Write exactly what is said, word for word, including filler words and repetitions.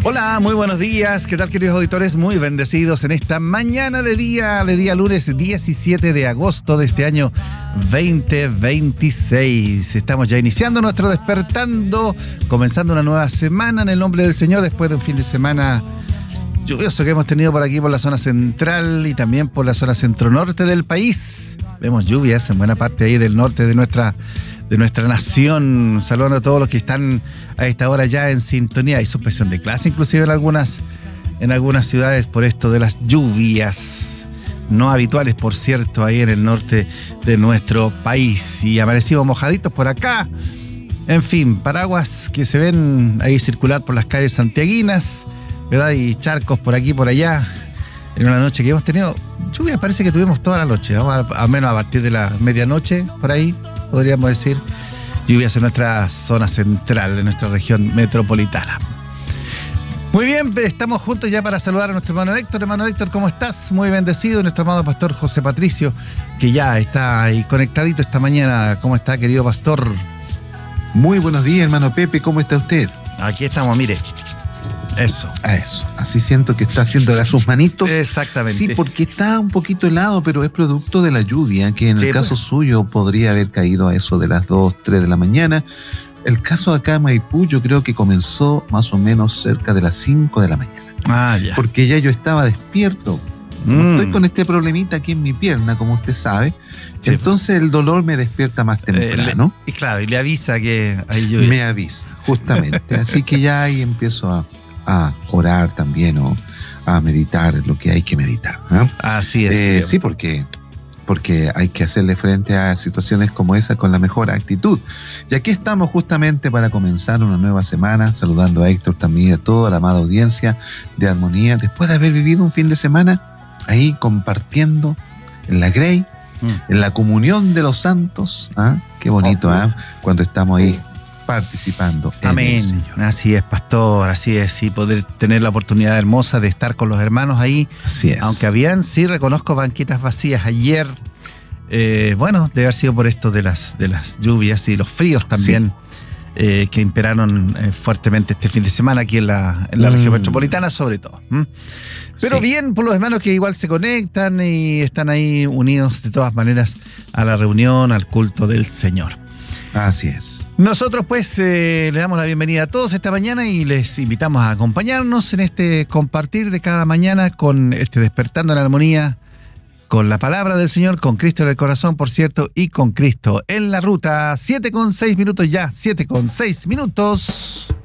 Hola, muy buenos días. ¿Qué tal, queridos auditores? Muy bendecidos en esta mañana de día, de día lunes diecisiete de agosto de este año veinte veintiséis. Estamos ya iniciando nuestro despertando, comenzando una nueva semana en el nombre del Señor después de un fin de semana lluvioso que hemos tenido por aquí, por la zona central y también por la zona centro-norte del país. Vemos lluvias en buena parte ahí del norte de nuestra de nuestra nación, saludando a todos los que están a esta hora ya en sintonía. Hay suspensión de clase inclusive en algunas, en algunas ciudades por esto de las lluvias, no habituales por cierto, ahí en el norte de nuestro país. Y amanecimos mojaditos por acá. En fin, paraguas que se ven ahí circular por las calles santiaguinas, ¿verdad? Y charcos por aquí y por allá. En una noche que hemos tenido lluvias, parece que tuvimos toda la noche, vamos a, a menos a partir de la medianoche, por ahí podríamos decir, lluvias en nuestra zona central, en nuestra región metropolitana. Muy bien, estamos juntos ya para saludar a nuestro hermano Héctor. Hermano Héctor, ¿cómo estás? Muy bendecido. Nuestro amado pastor José Patricio, que ya está ahí conectadito esta mañana. ¿Cómo está, querido pastor? Muy buenos días, hermano Pepe, ¿cómo está usted? Aquí estamos, mire. Eso. A eso. Así siento que está haciendo sus manitos. Exactamente. Sí, porque está un poquito helado, pero es producto de la lluvia, que en sí, el caso pues. suyo podría haber caído a eso de las dos, tres de la mañana. El caso de acá en Maipú yo creo que comenzó más o menos cerca de las cinco de la mañana. Ah, ya. Porque ya yo estaba despierto. Mm. Estoy con este problemita aquí en mi pierna, como usted sabe. Sí, entonces pues. el dolor me despierta más temprano. Eh, le, y claro, y le avisa que hay lluvia. Me avisa, justamente. Así que ya ahí empiezo a... a orar también o a meditar lo que hay que meditar, ¿eh? Así es. Eh, sí, porque, porque hay que hacerle frente a situaciones como esa con la mejor actitud. Y aquí estamos justamente para comenzar una nueva semana, saludando a Héctor también y a toda la amada audiencia de Armonía, después de haber vivido un fin de semana ahí compartiendo en la Grey, mm. en la comunión de los santos. ¿eh? Qué bonito, oh, ¿eh? Cuando estamos ahí participando. Amén. Así es, pastor, así es, y poder tener la oportunidad hermosa de estar con los hermanos ahí. Así es. Aunque habían, sí, reconozco, banquitas vacías ayer. Eh, bueno, debe haber sido por esto de las, de las lluvias y los fríos también, sí. eh, que imperaron eh, fuertemente este fin de semana aquí en la, en la mm. región metropolitana, sobre todo. ¿Mm? Pero sí. bien, por los hermanos que igual se conectan y están ahí unidos de todas maneras a la reunión, al culto del Señor. Así es. Nosotros pues eh, le damos la bienvenida a todos esta mañana y les invitamos a acompañarnos en este compartir de cada mañana con este Despertando en Armonía, con la palabra del Señor, con Cristo en el corazón, por cierto, y con Cristo en la ruta. Siete con seis minutos ya, siete con seis minutos.